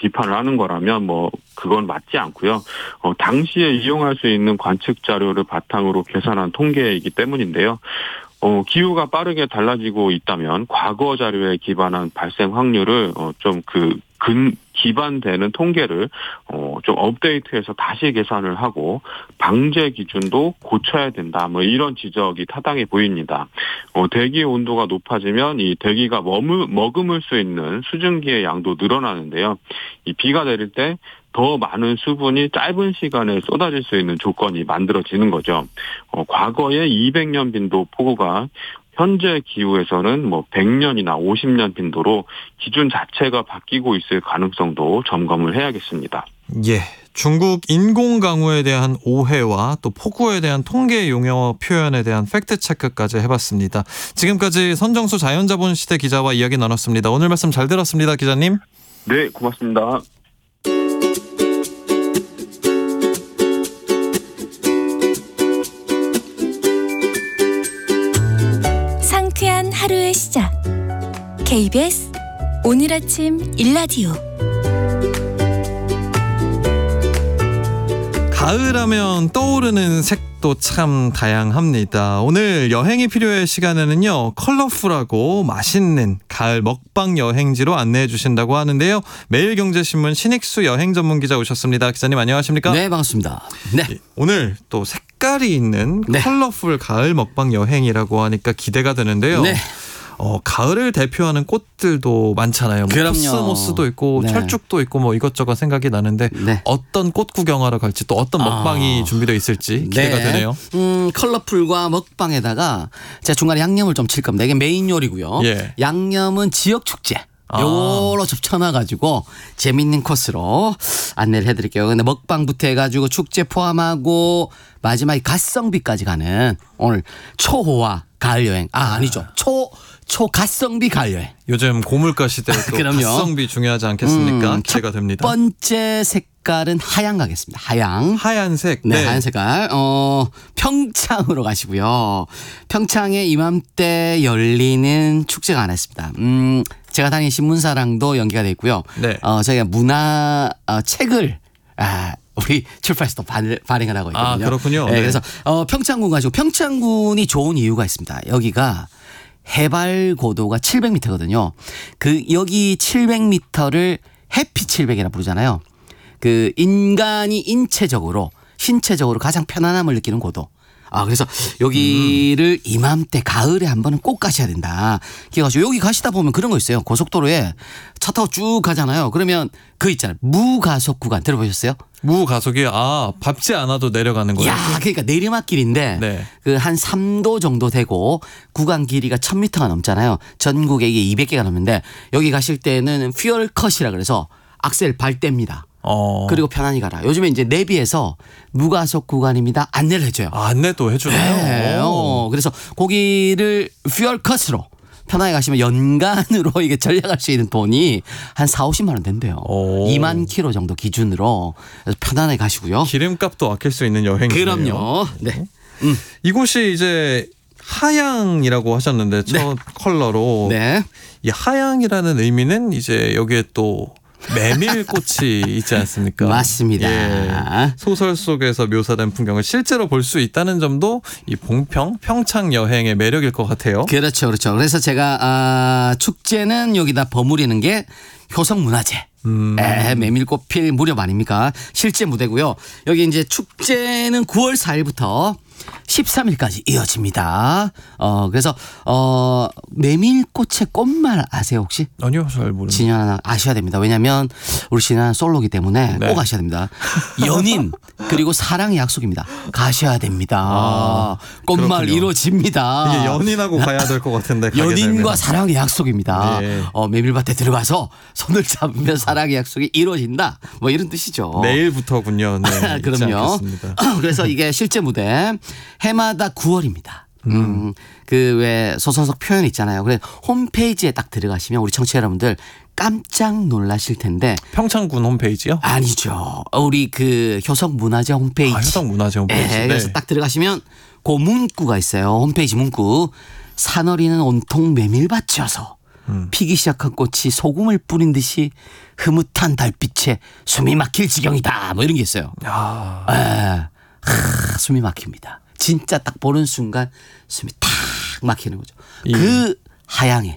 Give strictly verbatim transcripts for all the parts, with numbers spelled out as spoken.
비판을 하는 거라면 뭐 그건 맞지 않고요. 어, 당시에 이용할 수 있는 관측 자료를 바탕으로 계산한 통계이기 때문인데요. 어, 기후가 빠르게 달라지고 있다면 과거 자료에 기반한 발생 확률을 어, 좀 그 근 기반되는 통계를 어, 좀 업데이트해서 다시 계산을 하고 방제 기준도 고쳐야 된다. 뭐 이런 지적이 타당해 보입니다. 어, 대기 온도가 높아지면 이 대기가 머무, 머금을 수 있는 수증기의 양도 늘어나는데요. 이 비가 내릴 때 더 많은 수분이 짧은 시간에 쏟아질 수 있는 조건이 만들어지는 거죠. 어, 과거에 이백 년 빈도 폭우가 현재 기후에서는 뭐 백 년이나 오십 년 빈도로 기준 자체가 바뀌고 있을 가능성도 점검을 해야겠습니다. 예, 중국 인공 강우에 대한 오해와 또 폭우에 대한 통계 용어 표현에 대한 팩트 체크까지 해봤습니다. 지금까지 선정수 자연자본시대 기자와 이야기 나눴습니다. 오늘 말씀 잘 들었습니다, 기자님. 네, 고맙습니다. 상쾌한 하루의 시작. 케이비에스 오늘 아침 일라디오. 가을하면 떠오르는 색도 참 다양합니다. 오늘 여행이 필요할 시간에는요, 컬러풀하고 맛있는 가을 먹방 여행지로 안내해 주신다고 하는데요. 매일경제신문 신익수 여행 전문 기자 오셨습니다. 기자님 안녕하십니까? 네, 반갑습니다. 네. 오늘 또 색깔이 있는 네. 컬러풀 가을 먹방 여행이라고 하니까 기대가 되는데요. 네. 어, 가을을 대표하는 꽃들도 많잖아요. 뭐 그럼요. 코스모스도 있고 네. 철쭉도 있고 뭐 이것저것 생각이 나는데 네. 어떤 꽃 구경하러 갈지 또 어떤 먹방이 아. 준비되어 있을지 기대가 네. 되네요. 음, 컬러풀과 먹방에다가 제가 중간에 양념을 좀 칠 겁니다. 이게 메인 요리고요. 예. 양념은 지역 축제. 아. 요로 접쳐놔가지고 재밌는 코스로 안내를 해드릴게요. 근데 먹방부터 해가지고 축제 포함하고 마지막에 갓성비까지 가는 오늘 초호화 가을 여행. 아 아니죠. 초 초갓성비 가을 여행. 요즘 고물가 시대에 또 그럼요. 갓성비 중요하지 않겠습니까? 음, 기대가 첫 됩니다. 번째 색깔은 하양 가겠습니다. 하양. 하얀색. 네, 하얀 색깔. 어, 평창으로 가시고요. 평창에 이맘때 열리는 축제가 하나 있습니다. 음, 제가 다닌 신문사랑도 연계가 돼 있고요. 네. 어, 저희가 문화 어, 책을 아, 우리 출판사도 발, 발행을 하고 있거든요. 아, 그렇군요. 네, 네. 그래서 어, 평창군 가시고 평창군이 좋은 이유가 있습니다. 여기가 해발 고도가 칠백 미터거든요. 그 여기 칠백 미터를 해피 칠백이라 부르잖아요. 그 인간이 인체적으로 신체적으로 가장 편안함을 느끼는 고도. 아 그래서 여기를 음. 이맘때 가을에 한 번은 꼭 가셔야 된다. 그래가지고 여기 가시다 보면 그런 거 있어요. 고속도로에 차 타고 쭉 가잖아요. 그러면 그 있잖아요. 무가속 구간 들어보셨어요? 무가속이 아 밟지 않아도 내려가는 거예요. 야, 그러니까 내리막길인데 네. 그 한 삼 도 정도 되고 구간 길이가 천 미터가 넘잖아요. 전국에 이게 이백 개가 넘는데 여기 가실 때는 퓨얼 컷이라 그래서 악셀 밟댑니다. 어. 그리고 편안히 가라. 요즘에 이제 내비에서 무가속 구간입니다. 안내를 해줘요. 아, 안내도 해주네요. 네. 어, 그래서 거기를 퓨얼 컷으로 편하게 가시면 연간으로 이게 전략할 수 있는 돈이 한 사오십만 원 된대요. 오. 이만 킬로 정도 기준으로 그래서 편안하게 가시고요. 기름값도 아낄 수 있는 여행이네요. 그럼요. 네. 음. 이곳이 이제 하양이라고 하셨는데 첫 네. 컬러로 네. 이 하양이라는 의미는 이제 여기에 또 메밀꽃이 있지 않습니까? 맞습니다. 예. 소설 속에서 묘사된 풍경을 실제로 볼 수 있다는 점도 이 봉평, 평창 여행의 매력일 것 같아요. 그렇죠. 그렇죠. 그래서 제가 아, 축제는 여기다 버무리는 게 효성문화재. 음. 에, 메밀꽃 필 무렵 아닙니까? 실제 무대고요. 여기 이제 축제는 구월 사일부터 십삼 일까지 이어집니다. 어, 그래서, 어, 메밀꽃의 꽃말 아세요, 혹시? 아니요, 잘 모릅니다. 진현아 아셔야 됩니다. 왜냐면 우리 진현아 솔로기 때문에 네. 꼭 아셔야 됩니다. 연인 그리고 사랑의 약속입니다. 가셔야 됩니다. 아, 꽃말 그렇군요. 이루어집니다. 이게 연인하고 가야 될 것 같은데. 가게 연인과 되면. 사랑의 약속입니다. 네. 어, 메밀밭에 들어가서 손을 잡으면 사랑의 약속이 이루어진다. 뭐 이런 뜻이죠. 내일부터군요. 네, 그럼요. 그래서 이게 실제 무대 해마다 구월입니다. 음, 그 왜 소설속 표현 있잖아요. 그래 홈페이지에 딱 들어가시면 우리 청취자 여러분들 깜짝 놀라실 텐데. 평창군 홈페이지요? 아니죠. 우리 그 효성문화재 홈페이지. 아, 효성문화재 홈페이지. 네, 그래서 네. 딱 들어가시면 그 문구가 있어요. 홈페이지 문구. 산허리는 온통 메밀밭이어서 음. 피기 시작한 꽃이 소금을 뿌린 듯이 흐뭇한 달빛에 숨이 막힐 지경이다. 뭐 이런 게 있어요. 야. 에, 하, 숨이 막힙니다. 진짜 딱 보는 순간 숨이 탁 막히는 거죠. 이- 그 하양에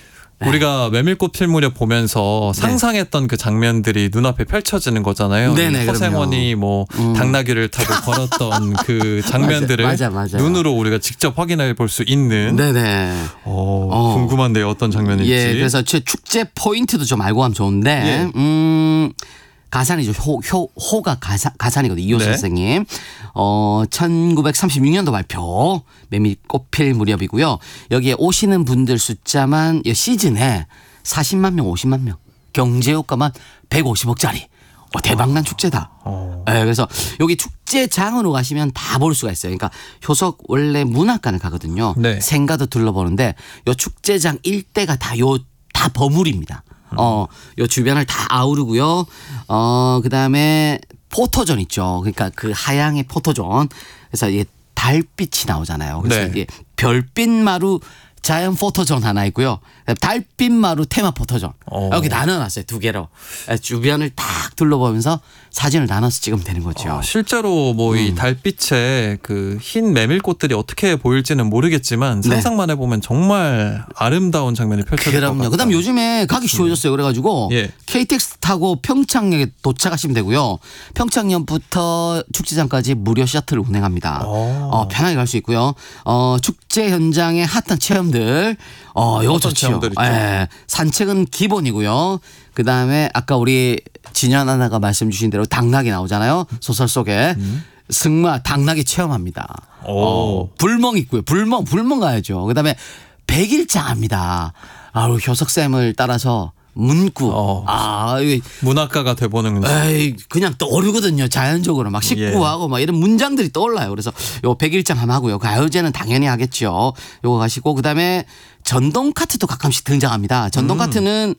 우리가 메밀꽃 필 무렵 보면서 상상했던 그 장면들이 눈앞에 펼쳐지는 거잖아요. 네네, 허생원이 뭐 음. 당나귀를 타고 걸었던 그 장면들을 맞아, 맞아, 맞아요. 눈으로 우리가 직접 확인해 볼 수 있는. 네네. 어, 어. 궁금한데요. 어떤 장면일지. 예, 그래서 제 축제 포인트도 좀 알고 가면 좋은데, 예. 음, 가산이죠. 호, 호, 호가 가산, 가산이거든요. 이호 네. 선생님. 어, 천구백삼십육 년도 발표. 메밀꽃 필 무렵이고요. 여기에 오시는 분들 숫자만 이 시즌에 사십만 명, 오십만 명. 경제효과만 백오십억짜리. 어, 대박난 축제다. 어. 예, 그래서 여기 축제장으로 가시면 다 볼 수가 있어요. 그러니까 효석 원래 문학관을 가거든요. 네. 생가도 둘러보는데 요 축제장 일대가 다 요 다 버물입니다. 어, 요 주변을 다 아우르고요. 어, 그다음에 포토존 있죠. 그러니까 그 하양의 포토존. 그래서 이게 달빛이 나오잖아요. 그래서 네. 이게 별빛 마루 자연 포토존 하나 있고요. 달빛 마루 테마 포토존. 어. 여기 나눠놨어요. 두 개로. 주변을 딱 둘러보면서 사진을 나눠서 찍으면 되는 거죠. 아, 실제로 뭐 이 음. 달빛에 그 흰 메밀꽃들이 어떻게 보일지는 모르겠지만 네. 상상만 해보면 정말 아름다운 장면이 펼쳐질 것 그럼요. 같아요. 그다음 요즘에 가기 쉬워졌어요. 그래가지고 예. 케이티엑스 타고 평창역에 도착하시면 되고요. 평창역부터 축제장까지 무료 셔틀을 운행합니다. 오. 어, 편하게 갈 수 있고요. 어, 축제 현장의 핫한 체험들. 어, 요거 어떤 좋죠. 체험들 있죠? 예, 산책은 기본이고요. 그 다음에 아까 우리 진현 아나가 말씀 주신 대로 당나귀 나오잖아요. 소설 속에. 음. 승마 당나귀 체험합니다. 오. 어, 불멍 있고요. 불멍, 불멍 가야죠. 그 다음에 백일장 합니다. 아우, 효석쌤을 따라서 문구. 어. 아, 이게 문학가가 돼보는 에이, 그냥 떠오르거든요. 자연적으로 막 식구하고 막 이런 문장들이 떠올라요. 그래서 요 백일장 함 하고요. 가요제는 당연히 하겠죠. 요거 가시고 그다음에 전동 카트도 가끔씩 등장합니다. 전동 카트는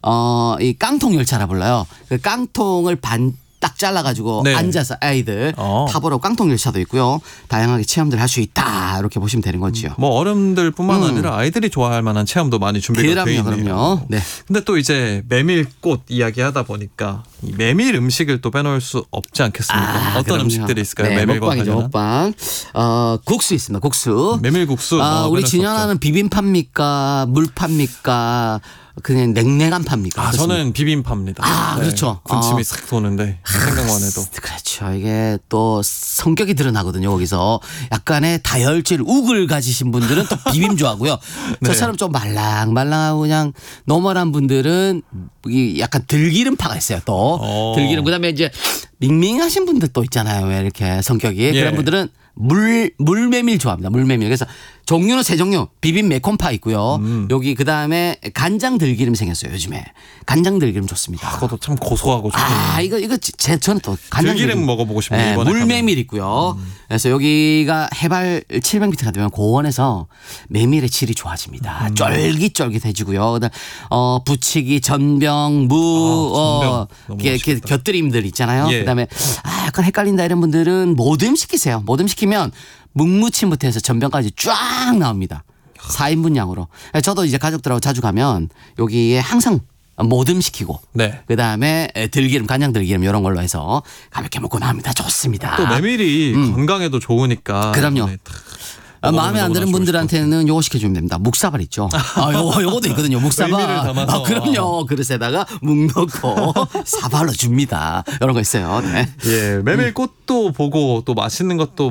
어, 이 깡통 열차라 불러요. 그 깡통을 반 딱 잘라가지고 네. 앉아서 아이들 어. 타보러 깡통 열차도 있고요. 다양하게 체험들 할 수 있다. 이렇게 보시면 되는 거죠. 뭐 어른들뿐만 음. 아니라 아이들이 좋아할 만한 체험도 많이 준비가 되어 그럼요, 있네요. 그럼요. 네. 근데 또 이제 메밀꽃 이야기하다 보니까 이 메밀 음식을 또 빼놓을 수 없지 않겠습니까? 아, 어떤 그럼요. 음식들이 있을까요? 네, 메밀과 먹방이죠, 관련한 먹방. 어, 국수 있습니다. 국수. 메밀국수. 아, 어, 우리 빼놓을 수 진현아는 비빔파입니까? 물파입니까? 그냥 냉랭한 파입니까? 아, 저는 비빔밥입니다. 아, 그렇죠. 군침이 어. 싹 도는데 생각만 해도. 그렇죠. 이게 또 성격이 드러나거든요. 거기서 약간의 다혈질 우글 가지신 분들은 또 비빔 좋아하고요. 네. 저처럼 좀 말랑말랑하고 그냥 노멀한 분들은 이 약간 들기름파가 있어요. 또 어. 들기름. 그다음에 이제 밍밍하신 분들 또 있잖아요. 왜 이렇게 성격이 예. 그런 분들은 물 물메밀 좋아합니다. 물메밀. 그래서 종류는 세 종류. 비빔 매콤파 있고요. 음. 여기 그다음에 간장 들기름 생겼어요. 요즘에 간장 들기름 좋습니다. 그것도 참 고소하고 좋네요. 아, 이거, 이거, 제, 저는 또 간장 들기름 먹어보고 싶네요, 네, 이번에 물메밀 있고요. 그래서 여기가 해발 칠백 미터가 되면 고원에서 메밀의 질이 좋아집니다. 음. 쫄깃쫄깃해지고요. 그다음, 어, 부치기, 전병, 무, 아, 전병. 어, 너무 이렇게, 이렇게 맛있겠다. 곁들임들 있잖아요. 예. 그다음에, 아, 약간 헷갈린다 이런 분들은 모듬 시키세요. 모듬 시키면 묵무침부터 해서 전병까지 쫙 나옵니다. 사 인분 양으로. 저도 이제 가족들하고 자주 가면 여기에 항상 모듬 시키고 네. 그다음에 들기름, 간장 들기름 이런 걸로 해서 가볍게 먹고 나옵니다. 좋습니다. 또 메밀이 건강에도 좋으니까. 음. 그럼요. 네, 탁 아, 마음에 먹으면 안 드는 너무나 좋을 분들한테는 요거 시켜주면 됩니다. 묵사발 있죠. 아, 요거, 요거도 있거든요. 묵사발. 의미를 담아서. 아, 그럼요. 그릇에다가 묵 넣고 사발로 줍니다. 이런 거 있어요. 네. 예, 메밀꽃도 보고 또 맛있는 것도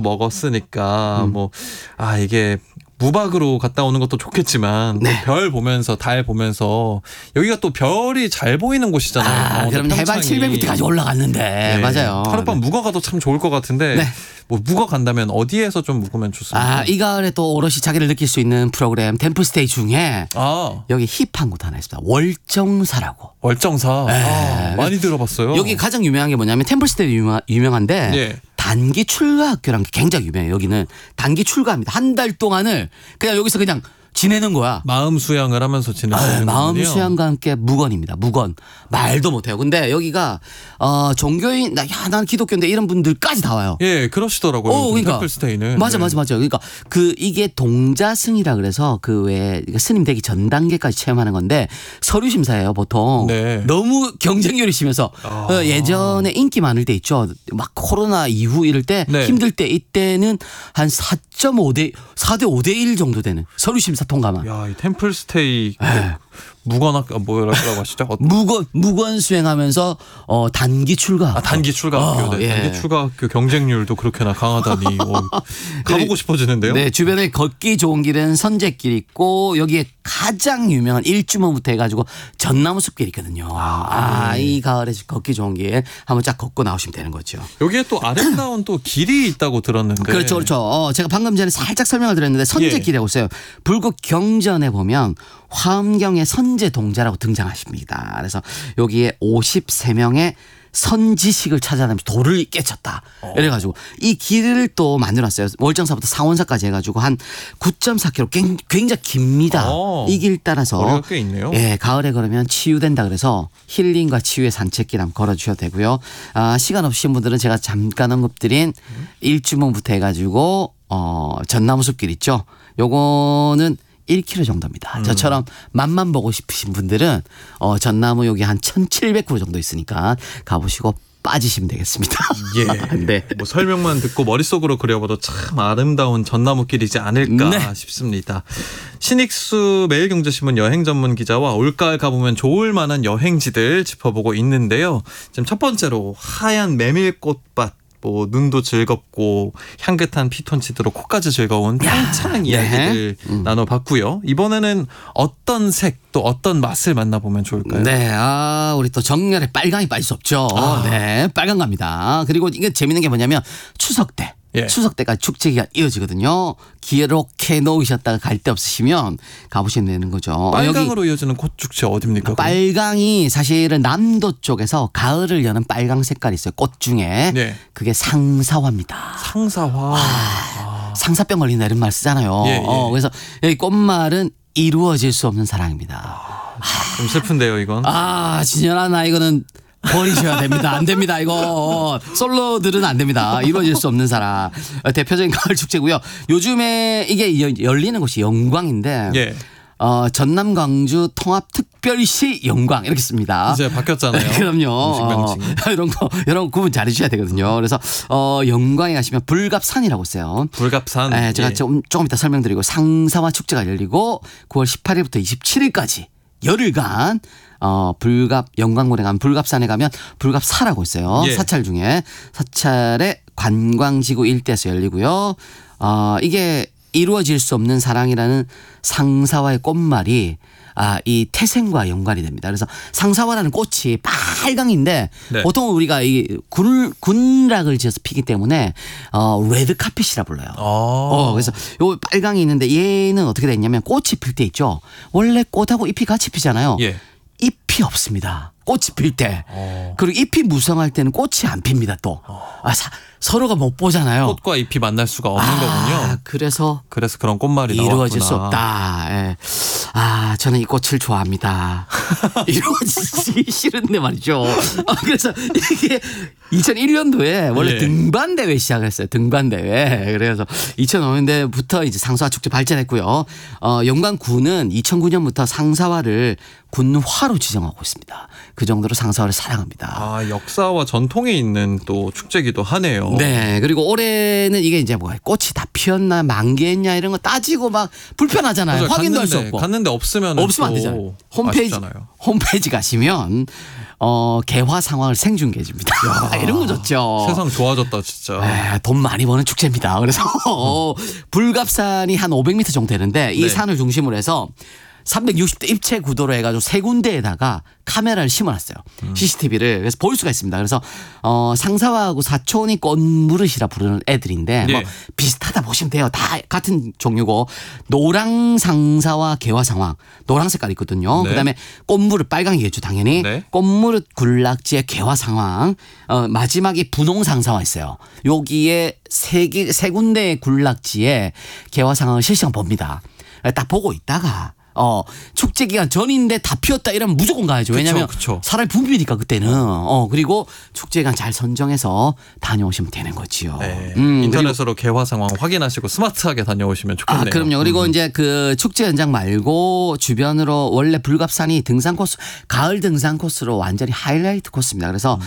먹었으니까 음. 뭐 아 이게 무박으로 갔다 오는 것도 좋겠지만 네. 별 보면서 달 보면서 여기가 또 별이 잘 보이는 곳이잖아요. 아, 강원도 그럼 해발 평창이. 칠백 미터까지 올라갔는데. 네, 맞아요. 하룻밤 묵어 가도 참 좋을 것 같은데 네. 뭐 묵어 간다면 어디에서 좀 묵으면 좋습니까? 아, 이 가을에 또 오롯이 자기를 느낄 수 있는 프로그램 템플스테이 중에 아, 여기 힙한 곳 하나 있습니다. 월정사라고. 월정사. 네. 아, 많이 들어봤어요. 여기 가장 유명한 게 뭐냐면 템플스테이 유명, 유명한데 예. 단기 출가 학교라는 게 굉장히 유명해요. 여기는 단기 출가합니다. 한 달 동안을 그냥 여기서 그냥 지내는 거야. 마음 수양을 하면서 지내는 마음 거군요. 수양과 함께 무건입니다. 무건. 말도 못해요. 근데 여기가 어, 종교인 나, 야, 난 기독교인데 이런 분들까지 다 와요. 예, 그러시더라고요. 어, 그러니까 템플스테이는. 맞아, 네. 맞아, 맞아. 그러니까 그 이게 동자승이라 그래서 그 왜 스님 되기 전 단계까지 체험하는 건데 서류 심사예요, 보통. 네. 너무 경쟁률이 심해서 아. 어, 예전에 인기 많을 때 있죠. 막 코로나 이후 이럴 때 네. 힘들 때 이때는 한 사 점 오 대 사 대 오 대 일 정도 되는 서류 심사 통과만. 야, 이 템플스테이 네. 무관학 뭐라고 하시죠? 어, 무건 무건 수행하면서 어 단기 출가. 아, 단기 출가학교. 어, 네. 예. 단기 출가학교 경쟁률도 그렇게나 강하다니 어, 가보고 싶어지는데요. 네, 주변에 걷기 좋은 길은 선제길 있고 여기에 가장 유명한 일주문부터 해가지고 전나무 숲길 있거든요. 아, 네. 이 가을에 걷기 좋은 길 한번 쫙 걷고 나오시면 되는 거죠. 여기에 또 아름다운 또 길이 있다고 들었는데. 그렇죠, 그렇죠. 어, 제가 방금 전에 살짝 설명을 드렸는데 선제길이라고 있어요. 불국 경전에 보면 화엄경의 선제동자라고 등장하십니다. 그래서 여기에 오십삼 명의 선지식을 찾아내면서 돌을 깨쳤다. 이래가지고 이 길을 또 만들어놨어요. 월정사부터 상원사까지 해가지고 한 구 점 사 킬로미터 굉장히 깁니다. 어. 이 길 따라서 거리가 꽤 있네요. 예, 가을에 걸으면 치유된다 그래서 힐링과 치유의 산책길 한번 걸어주셔도 되고요. 아, 시간 없으신 분들은 제가 잠깐 언급드린 일주문부터 해가지고 어, 전나무 숲길 있죠. 요거는 일 킬로미터 정도입니다. 음. 저처럼 맛만 보고 싶으신 분들은 어, 전나무 여기 한 천칠백 그루 정도 있으니까 가보시고 빠지시면 되겠습니다. 예. 네. 뭐 설명만 듣고 머릿속으로 그려봐도 참 아름다운 전나무길이지 않을까 네. 싶습니다. 신익수 매일경제신문 여행 전문 기자와 올가을 가보면 좋을 만한 여행지들 짚어보고 있는데요. 지금 첫 번째로 하얀 메밀꽃밭. 뭐 눈도 즐겁고 향긋한 피톤치드로 코까지 즐거운 평창 이야기들 네. 음. 나눠봤고요. 이번에는 어떤 색 또 어떤 맛을 만나보면 좋을까요? 네, 아, 우리 또 정렬에 빨강이 빠질 수 없죠. 아. 네, 빨강 갑니다. 그리고 이게 재밌는 게 뭐냐면 추석 때. 예. 추석 때까지 축제 기간 이어지거든요. 기록해 놓으셨다가 갈 데 없으시면 가보시면 되는 거죠. 빨강으로 이어지는 꽃축제 어딥니까? 빨강이 사실은 남도 쪽에서 가을을 여는 빨강 색깔이 있어요. 꽃 중에. 네. 그게 상사화입니다. 상사화. 아, 상사병 걸린다 이런 말 쓰잖아요. 예, 예. 어, 그래서 여기 꽃말은 이루어질 수 없는 사랑입니다. 좀 슬픈데요, 이건. 아, 진연아, 나 이거는 버리셔야 됩니다. 안 됩니다. 이거 솔로들은 안 됩니다. 이루어질 수 없는 사람. 대표적인 가을 축제고요. 요즘에 이게 열리는 곳이 영광인데 예. 어, 전남 광주 통합특별시 영광 이렇게 씁니다. 이제 바뀌었잖아요. 그럼요. 음식 명칭이. 어, 이런 거 이런 거 구분 잘해주셔야 되거든요. 그래서 어, 영광에 가시면 불갑산이라고 있어요. 불갑산. 네, 제가 예. 좀, 조금 이따 설명드리고 상사화 축제가 열리고 구월 십팔일부터 이십칠일까지 열흘간 어, 불갑 영광군에 가면 불갑산에 가면 불갑사라고 있어요. 예. 사찰 중에 사찰의 관광지구 일대에서 열리고요. 어, 이게 이루어질 수 없는 사랑이라는 상사화의 꽃말이 아, 이 태생과 연관이 됩니다. 그래서 상사화라는 꽃이 빨강인데 네. 보통 우리가 이 군, 군락을 지어서 피기 때문에 어, 레드 카펫이라 불러요. 어, 그래서 요 빨강이 있는데 얘는 어떻게 됐냐면 꽃이 필 때 있죠. 원래 꽃하고 잎이 같이 피잖아요. 예. 잎이 없습니다. 꽃이 필 때. 어. 그리고 잎이 무성할 때는 꽃이 안 핍니다 또. 아, 사, 서로가 못 보잖아요. 꽃과 잎이 만날 수가 없는 아, 거군요. 그래서 그래서 그런 꽃말이 이루어질 나왔구나. 수 없다. 예. 아, 저는 이 꽃을 좋아합니다. 이루어지기 싫은데 말이죠. 아, 그래서 이게 이천일년도에 원래 예. 등반대회 시작을 했어요. 등반대회. 그래서 이천오년대부터 이제 상사화 축제 발전했고요. 어, 영광군은 이천구년부터 상사화를 군화로 지정하고 있습니다. 그 정도로 상사화를 사랑합니다. 아, 역사와 전통이 있는 또 축제기도 하네요. 네. 그리고 올해는 이게 이제 뭐야 꽃이 다 피었나 만개했냐 이런 거 따지고 막 불편하잖아요. 그죠? 확인도 할 수 갔는데, 없고. 갔는데 없으면 없으면 안 되잖아요. 홈페이지 아쉽잖아요. 홈페이지 가시면 어, 개화 상황을 생중계해 줍니다. 이런 거 좋죠. 세상 좋아졌다 진짜. 네, 돈 많이 버는 축제입니다. 그래서 어, 불갑산이 한 오백 미터 정도 되는데 이 네. 산을 중심으로 해서 삼백육십 대 입체 구도로 해가지고 세 군데에다가 카메라를 심어놨어요. 음. 씨씨티비를. 그래서 볼 수가 있습니다. 그래서 어, 상사화하고 사촌이 꽃무릇이라 부르는 애들인데 예. 뭐 비슷하다 보시면 돼요. 다 같은 종류고 노랑 상사화 개화 상황 노랑 색깔 있거든요. 네. 그다음에 꽃무릇 빨강이겠죠 당연히. 네. 꽃무릇 군락지의 개화 상황 어, 마지막이 분홍 상사화 있어요. 여기에 세, 개, 세 군데의 군락지에 개화 상황을 실시간 봅니다. 딱 보고 있다가 어 축제 기간 전인데 다 피었다 이러면 무조건 가야죠. 왜냐하면 그쵸, 그쵸. 사람이 붐비니까 그때는 어 그리고 축제 기간 잘 선정해서 다녀오시면 되는 거지요. 네. 음, 인터넷으로 개화 상황 확인하시고 스마트하게 다녀오시면 좋겠네요. 아, 그럼요. 그리고 음. 이제 그 축제 현장 말고 주변으로 원래 불갑산이 등산 코스, 가을 등산 코스로 완전히 하이라이트 코스입니다. 그래서 음.